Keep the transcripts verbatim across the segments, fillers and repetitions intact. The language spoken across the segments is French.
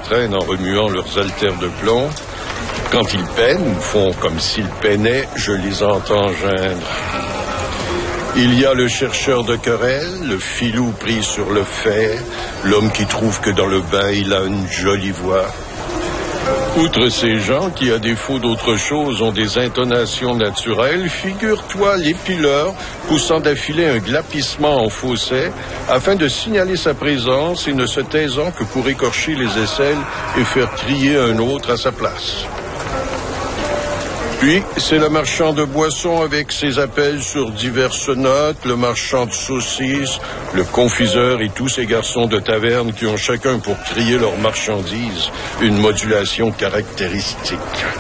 s'entraînent en remuant leurs haltères de plomb. Quand ils peinent, ou font comme s'ils peinaient, je les entends geindre. Il y a le chercheur de querelles, le filou pris sur le fait, l'homme qui trouve que dans le bain il a une jolie voix. Outre ces gens qui, à défaut d'autre chose, ont des intonations naturelles, figure-toi l'épileur poussant d'affilée un glapissement en fausset afin de signaler sa présence et ne se taisant que pour écorcher les aisselles et faire crier un autre à sa place. Puis, c'est le marchand de boissons avec ses appels sur diverses notes, le marchand de saucisses, le confiseur et tous ces garçons de taverne qui ont chacun pour crier leur marchandise une modulation caractéristique.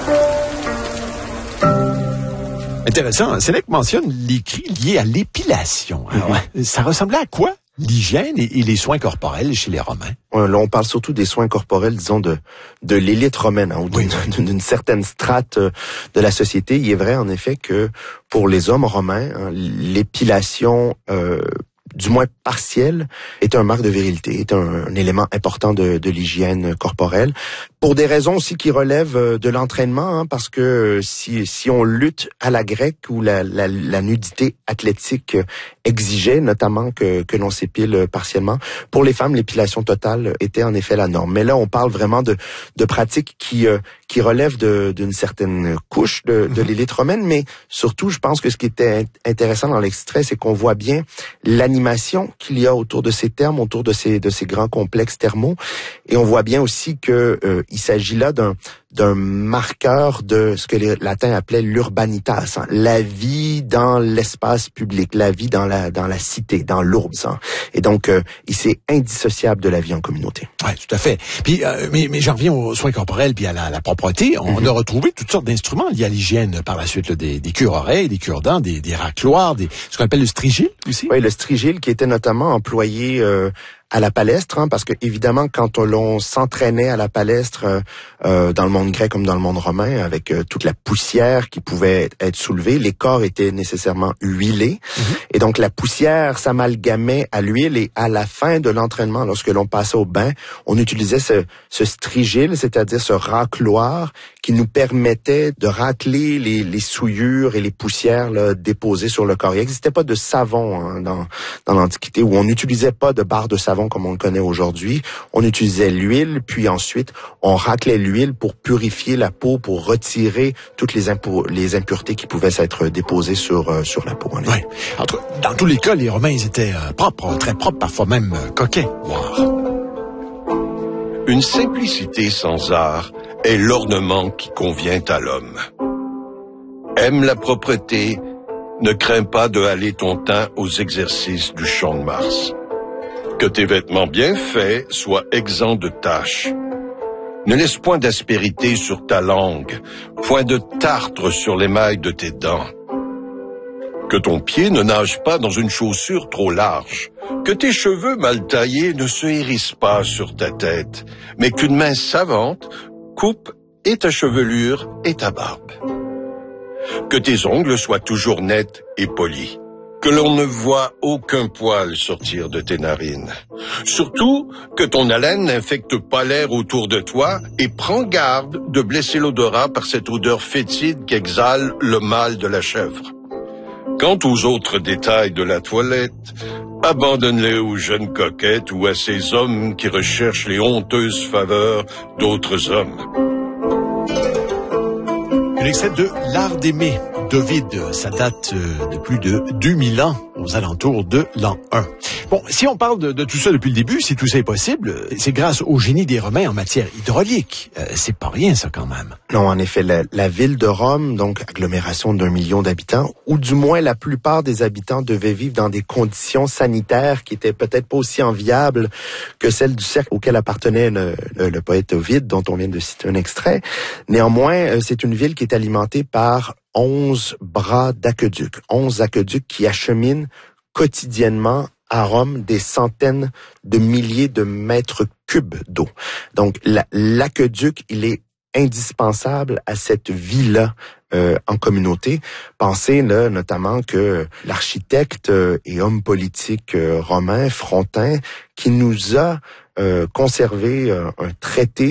Intéressant. Sénèque mentionne les cris liés à l'épilation. Alors, mm-hmm. Ça ressemblait à quoi? L'hygiène et, et les soins corporels chez les Romains. Ouais, là, on parle surtout des soins corporels, disons, de de l'élite romaine, hein, ou d'une, oui. d'une certaine strate de la société. Il est vrai, en effet, que pour les hommes romains, hein, l'épilation, euh, du moins partielle, est un marque de virilité, est un, un élément important de, de l'hygiène corporelle. Pour des raisons aussi qui relèvent de l'entraînement, hein, parce que si si on lutte à la grecque où la, la, la nudité athlétique exigeait notamment que, que l'on s'épile partiellement, pour les femmes, l'épilation totale était en effet la norme. Mais là, on parle vraiment de, de pratiques qui, euh, qui relèvent de, d'une certaine couche de, de l'élite romaine, mais surtout, je pense que ce qui était intéressant dans l'extrait, c'est qu'on voit bien l'animation qu'il y a autour de ces termes, autour de ces, de ces grands complexes thermaux, et on voit bien aussi que euh, il s'agit là d'un d'un marqueur de ce que les latins appelaient l'urbanitas, hein, la vie dans l'espace public, la vie dans la dans la cité, dans l'urbs, hein. Et donc euh, il c'est indissociable de la vie en communauté. Ouais, tout à fait. Puis euh, mais mais j'en reviens aux soins corporels puis à la, la propreté. On mm-hmm. a retrouvé toutes sortes d'instruments liés à l'hygiène par la suite, là, des des cure-oreilles, des cure-dents, des des racloirs, des ce qu'on appelle le strigile aussi. Oui, le strigile qui était notamment employé euh, à la palestre, hein, parce que évidemment quand on, l'on s'entraînait à la palestre euh, euh, dans le monde grec comme dans le monde romain, avec euh, toute la poussière qui pouvait être soulevée, les corps étaient nécessairement huilés, mm-hmm. et donc la poussière s'amalgamait à l'huile, et à la fin de l'entraînement, lorsque l'on passait au bain, on utilisait ce, ce strigile, c'est-à-dire ce racloir qui nous permettait de racler les, les souillures et les poussières là, déposées sur le corps. Il n'existait pas de savon hein, dans, dans l'Antiquité, où on n'utilisait pas de barre de savon comme on le connaît aujourd'hui. On utilisait l'huile, puis ensuite on raclait l'huile pour purifier la peau, pour retirer toutes les, impu- les impuretés qui pouvaient s'être déposées sur euh, sur la peau. Oui. Entre, dans tous les cas, les Romains ils étaient euh, propres, très propres, parfois même euh, coquets. Wow. Une simplicité sans art est l'ornement qui convient à l'homme. Aime la propreté, ne crains pas de haler ton teint aux exercices du champ de Mars. Que tes vêtements bien faits soient exempts de taches. Ne laisse point d'aspérité sur ta langue, point de tartre sur l'émail de tes dents. Que ton pied ne nage pas dans une chaussure trop large. Que tes cheveux mal taillés ne se hérissent pas sur ta tête, mais qu'une main savante coupe et ta chevelure et ta barbe. Que tes ongles soient toujours nets et polis. Que l'on ne voit aucun poil sortir de tes narines. Surtout, que ton haleine n'infecte pas l'air autour de toi et prends garde de blesser l'odorat par cette odeur fétide qu'exhale le mâle de la chèvre. Quant aux autres détails de la toilette, abandonne-les aux jeunes coquettes ou à ces hommes qui recherchent les honteuses faveurs d'autres hommes. Un extrait de L'Art d'aimer d'Ovide. Ça date de plus de deux mille ans, aux alentours de l'an un. Bon, si on parle de, de tout ça depuis le début, si tout ça est possible, c'est grâce au génie des Romains en matière hydraulique. Euh, c'est pas rien, ça, quand même. Non, en effet, la, la ville de Rome, donc agglomération d'un million d'habitants, ou du moins la plupart des habitants devaient vivre dans des conditions sanitaires qui étaient peut-être pas aussi enviables que celles du cercle auquel appartenait le, le, le poète Ovide, dont on vient de citer un extrait. Néanmoins, c'est une ville qui est alimentée par onze bras d'aqueduc, onze aqueducs qui acheminent quotidiennement à Rome des centaines de milliers de mètres cubes d'eau. Donc la, l'aqueduc, il est indispensable à cette vie-là euh, en communauté. Pensez là notamment que l'architecte euh, et homme politique euh, romain Frontin, qui nous a euh, conservé euh, un traité